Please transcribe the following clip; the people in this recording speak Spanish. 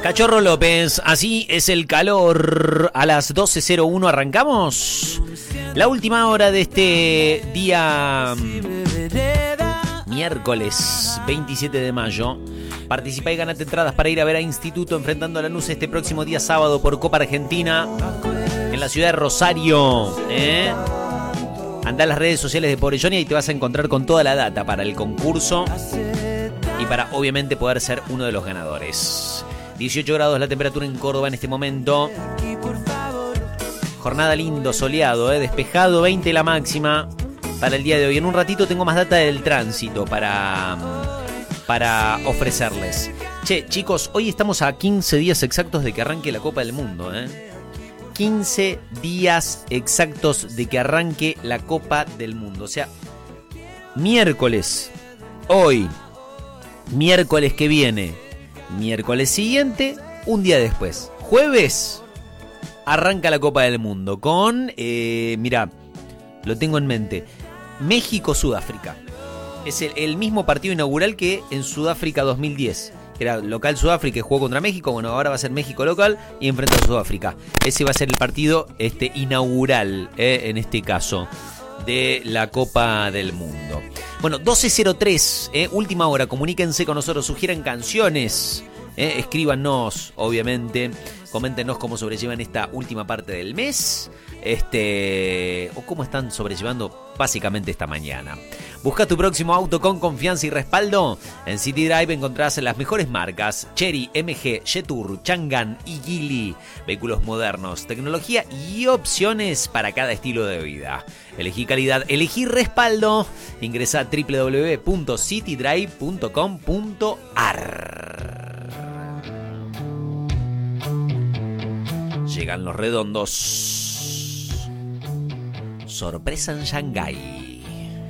Cachorro López, así es el calor. A las 12:01 arrancamos la última hora de este día miércoles 27 de mayo. Participa y ganate entradas para ir a ver a Instituto enfrentando a Lanús este próximo día sábado por Copa Argentina en la ciudad de Rosario. Andá a las redes sociales de Pobrejonia y te vas a encontrar con toda la data para el concurso y para obviamente poder ser uno de los ganadores. 18 grados la temperatura en Córdoba en este momento. Jornada lindo, soleado, despejado, 20 la máxima para el día de hoy. En un ratito tengo más data del tránsito para ofrecerles. Che, chicos, hoy estamos a 15 días exactos de que arranque la Copa del Mundo, 15 días exactos de que arranque la Copa del Mundo. O sea, miércoles, hoy, miércoles que viene, miércoles siguiente, un día después, jueves, arranca la Copa del Mundo con, mirá, lo tengo en mente, México-Sudáfrica. Es el mismo partido inaugural que en Sudáfrica 2010. Era local Sudáfrica y jugó contra México. Bueno, ahora va a ser México local y enfrenta a Sudáfrica. Ese va a ser el partido inaugural, en este caso, de la Copa del Mundo. Bueno, 12:03, última hora. Comuníquense con nosotros, sugieran canciones, escríbanos, obviamente. Coméntenos cómo sobrellevan esta última parte del mes, o cómo están sobrellevando básicamente esta mañana. Busca tu próximo auto con confianza y respaldo. En City Drive encontrás las mejores marcas: Chery, MG, Jetour, Chang'an y Geely. Vehículos modernos, tecnología y opciones para cada estilo de vida. Elegí calidad, elegí respaldo. Ingresa a www.citydrive.com.ar. Llegan los redondos. Sorpresa en Shanghái.